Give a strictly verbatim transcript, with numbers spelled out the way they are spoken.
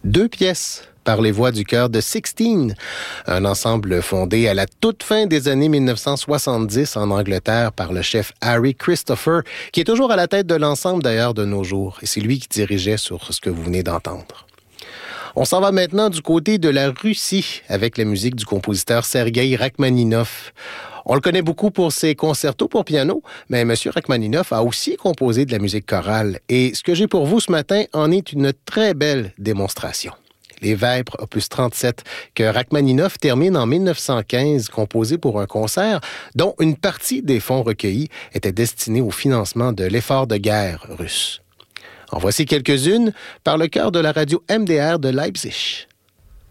Deux pièces par les voix du chœur de Sixteen, un ensemble fondé à la toute fin des années dix-neuf cent soixante-dix en Angleterre par le chef Harry Christopher, qui est toujours à la tête de l'ensemble d'ailleurs de nos jours, et c'est lui qui dirigeait sur ce que vous venez d'entendre. On s'en va maintenant du côté de la Russie avec la musique du compositeur Sergueï Rachmaninov. On le connaît beaucoup pour ses concertos pour piano, mais M. Rachmaninov a aussi composé de la musique chorale. Et ce que j'ai pour vous ce matin en est une très belle démonstration. Les Vêpres, opus trente-sept, que Rachmaninov termine en dix-neuf cent quinze, composé pour un concert dont une partie des fonds recueillis était destinée au financement de l'effort de guerre russe. En voici quelques-unes par le chœur de la radio M D R de Leipzig.